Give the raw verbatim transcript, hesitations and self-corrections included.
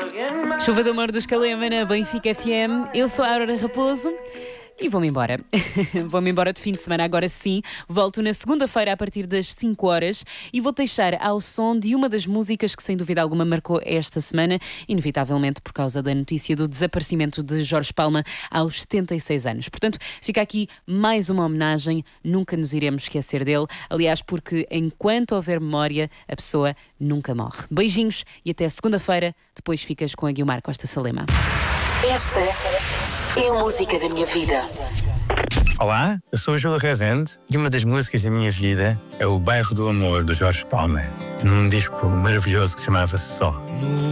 Chuva de amor dos Calema na Benfica F M. Eu sou a Aurora Raposo e vou-me embora. Vou-me embora de fim de semana, agora sim. Volto na segunda-feira a partir das cinco horas e vou deixar ao som de uma das músicas que sem dúvida alguma marcou esta semana, inevitavelmente por causa da notícia do desaparecimento de Jorge Palma aos setenta e seis anos. Portanto, fica aqui mais uma homenagem, nunca nos iremos esquecer dele. Aliás, porque enquanto houver memória, a pessoa nunca morre. Beijinhos e até segunda-feira. Depois ficas com a Guilmar Costa Salema. Esta é a música da minha vida. Olá, eu sou o Júlio Rezende e uma das músicas da minha vida é O Bairro do Amor, do Jorge Palma, num disco maravilhoso que se chamava Só.